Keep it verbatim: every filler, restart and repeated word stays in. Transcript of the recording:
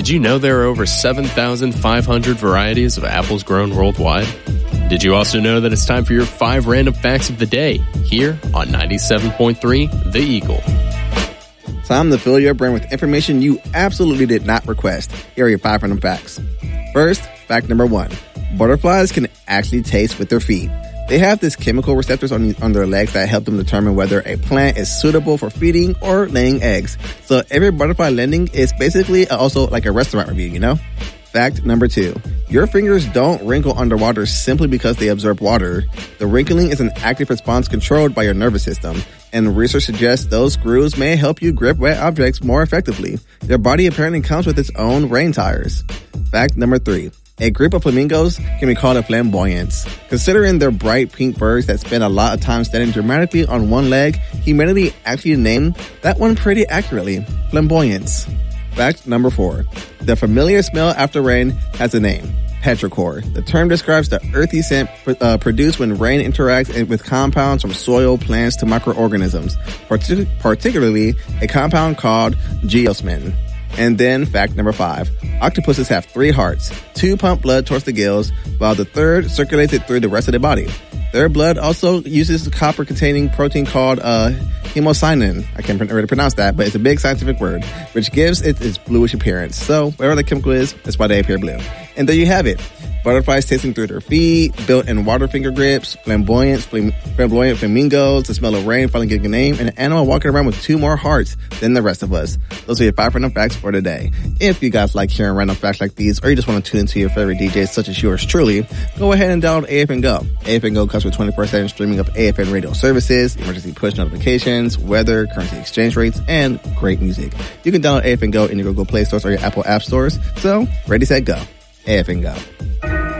Did you know there are over seven thousand five hundred varieties of apples grown worldwide? Did you also know that it's time for your five random facts of the day here on ninety-seven point three The Eagle? Time to fill your brain with information you absolutely did not request. Here are your five random facts. First, fact number one. Butterflies can actually taste with their feet. They have these chemical receptors on, on their legs that help them determine whether a plant is suitable for feeding or laying eggs. So every butterfly landing is basically also like a restaurant review, you know? Fact number two. Your fingers don't wrinkle underwater simply because they absorb water. The wrinkling is an active response controlled by your nervous system, and research suggests those screws may help you grip wet objects more effectively. Your body apparently comes with its own rain tires. Fact number three. A group of flamingos can be called a flamboyance. Considering their bright pink birds that spend a lot of time standing dramatically on one leg, humanity actually named that one pretty accurately, flamboyance. Fact number four. The familiar smell after rain has a name, petrichor. The term describes the earthy scent uh, produced when rain interacts with compounds from soil, plants, to microorganisms, partic- particularly a compound called geosmin. And then fact number five. Octopuses have three hearts. Two pump blood towards the gills, while the third circulates it through the rest of the body. Their blood also uses a copper-containing protein called uh, hemocyanin. I can't really pronounce that, but it's a big scientific word, which gives it its bluish appearance. So whatever the chemical is, that's why they appear blue. And there you have it. Butterflies tasting through their feet, built-in water finger grips, flamboyant, flam- flamboyant flamingos, the smell of rain finally getting a name, and an animal walking around with two more hearts than the rest of us. Those are your five random facts for today. If you guys like hearing random facts like these, or you just want to tune into your favorite D Js such as yours truly, go ahead and download A F N Go. A F N Go comes with twenty-four seven streaming of A F N radio services, emergency push notifications, weather, currency exchange rates, and great music. You can download A F N Go in your Google Play stores or your Apple app stores. So, ready, set, go. A F N Go.